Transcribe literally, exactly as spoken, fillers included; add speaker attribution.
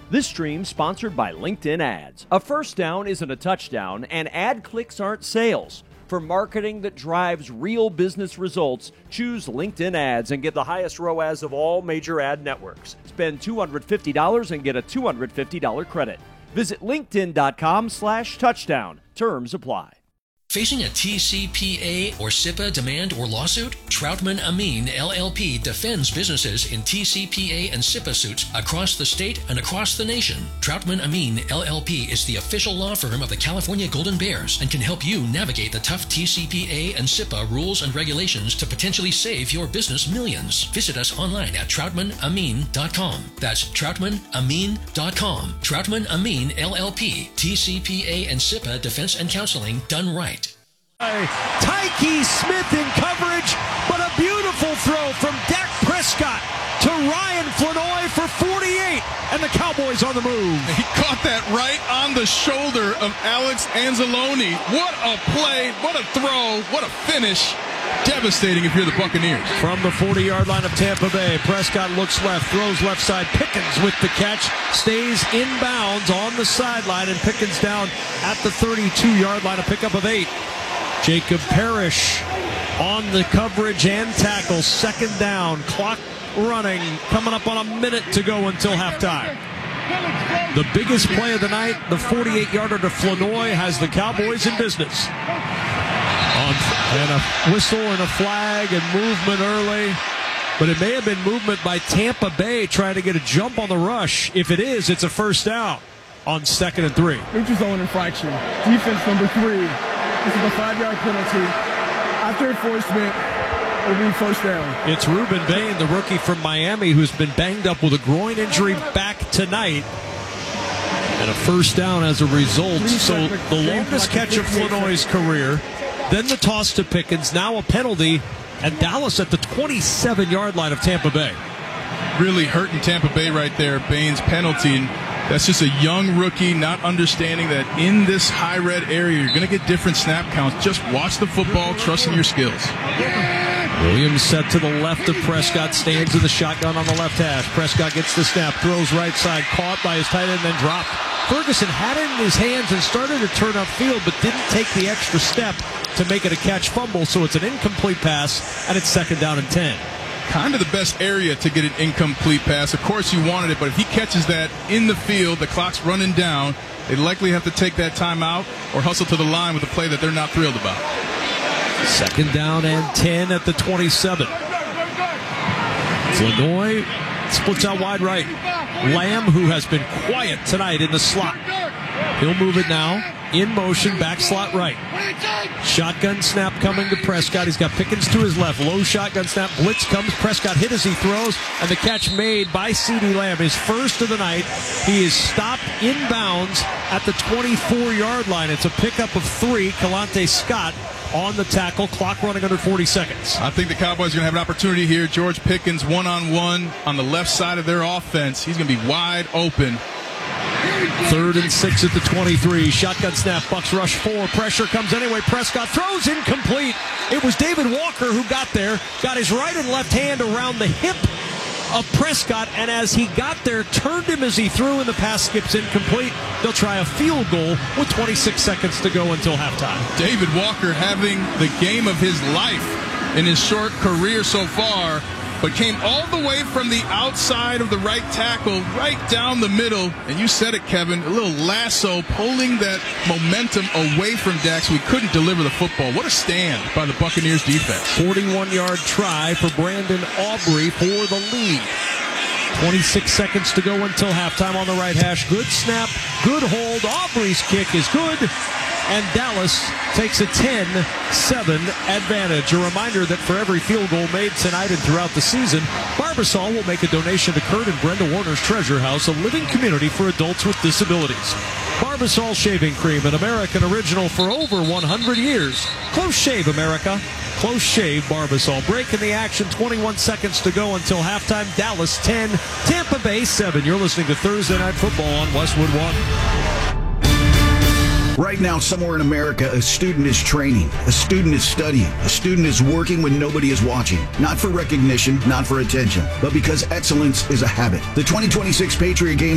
Speaker 1: This stream sponsored by LinkedIn Ads. A first down isn't a touchdown, and ad clicks aren't sales. For marketing that drives real business results, choose LinkedIn Ads and get the highest R O A S of all major ad networks. Spend two hundred fifty dollars and get a two hundred fifty dollars credit. Visit linkedin.com slash touchdown. Terms apply.
Speaker 2: Facing a T C P A or SIPA demand or lawsuit? Troutman Amin L L P defends businesses in T C P A and SIPA suits across the state and across the nation. Troutman Amin L L P is the official law firm of the California Golden Bears and can help you navigate the tough T C P A and SIPA rules and regulations to potentially save your business millions. Visit us online at troutman amin dot com. That's troutman amin dot com. Troutman Amin L L P, T C P A and SIPA defense and counseling done right.
Speaker 3: Tyke Smith in coverage, but a beautiful throw from Dak Prescott to Ryan Flanoy for forty-eight, and the Cowboys on the move.
Speaker 4: He caught that right on the shoulder of Alex Anzalone. What a play, what a throw, what a finish. Devastating if you're the Buccaneers.
Speaker 3: From the forty-yard line of Tampa Bay, Prescott looks left, throws left side. Pickens with the catch, stays inbounds on the sideline, and Pickens down at the thirty-two-yard line, a pickup of eight. Jacob Parrish on the coverage and tackle, second down, clock running, coming up on a minute to go until halftime. The biggest play of the night, the forty-eight-yarder to Flanoy, has the Cowboys in business. On, and a whistle and a flag and movement early. But it may have been movement by Tampa Bay trying to get a jump on the rush. If it is, it's a first down on second and three.
Speaker 5: Neutral zone infraction. Defense number three. This is a five-yard penalty. After enforcement, it'll be first down.
Speaker 3: It's Reuben Bain, the rookie from Miami, who's been banged up with a groin injury back tonight. And a first down as a result. So the longest catch of Flanoy's career. Then the toss to Pickens, now a penalty, and Dallas at the twenty-seven-yard line of Tampa Bay.
Speaker 4: Really hurting Tampa Bay right there, Bain's penalty. And that's just a young rookie not understanding that in this high red area, you're going to get different snap counts. Just watch the football, trust in your skills.
Speaker 3: Williams set to the left of Prescott, stands in the shotgun on the left hash. Prescott gets the snap, throws right side, caught by his tight end, then dropped. Ferguson had it in his hands and started to turn upfield, but didn't take the extra step to make it a catch fumble, so it's an incomplete pass, and it's second down and ten.
Speaker 4: Kind of the best area to get an incomplete pass. Of course you wanted it, but if he catches that in the field, the clock's running down, they likely have to take that timeout or hustle to the line with a play that they're not thrilled about.
Speaker 3: Second down and ten at the twenty-seven. Flanoy splits out wide right. Lamb, who has been quiet tonight in the slot. He'll move it now. In motion, back slot right. Shotgun snap coming to Prescott. He's got Pickens to his left. Low shotgun snap. Blitz comes. Prescott hit as he throws. And the catch made by CeeDee Lamb. His first of the night. He is stopped inbounds at the twenty-four-yard line. It's a pickup of three. Kalante Scott on the tackle. Clock running under forty seconds.
Speaker 4: I think the Cowboys are going to have an opportunity here. George Pickens one-on-one on the left side of their offense. He's going to be wide open.
Speaker 3: Third and six at the twenty-three. Shotgun snap. Bucks rush four. Pressure comes anyway. Prescott throws incomplete. It was David Walker who got there. Got his right and left hand around the hip of Prescott, and as he got there, turned him as he threw, and the pass skips incomplete. They'll try a field goal with twenty-six seconds to go until halftime.
Speaker 4: David Walker having the game of his life in his short career so far, but came all the way from the outside of the right tackle, right down the middle. And you said it, Kevin, a little lasso pulling that momentum away from Dak so he couldn't deliver the football. What a stand by the Buccaneers defense.
Speaker 3: forty-one-yard try for Brandon Aubrey for the lead. twenty-six seconds to go until halftime on the right hash. Good snap, good hold. Aubrey's kick is good. And Dallas takes a ten seven advantage. A reminder that for every field goal made tonight and throughout the season, Barbasol will make a donation to Kurt and Brenda Warner's Treasure House, a living community for adults with disabilities. Barbasol Shaving Cream, an American original for over one hundred years. Close shave, America. Close shave, Barbasol. Break in the action, twenty-one seconds to go until halftime. Dallas ten, Tampa Bay seven. You're listening to Thursday Night Football on Westwood One.
Speaker 6: Right now, somewhere in America, a student is training, a student is studying, a student is working when nobody is watching. Not for recognition, not for attention, but because excellence is a habit. The twenty twenty-six Patriot Games